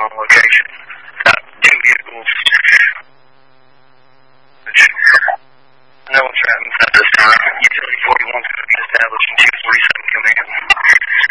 on location. Two vehicles. No one's driving at this time. Utility 41 is going to be established.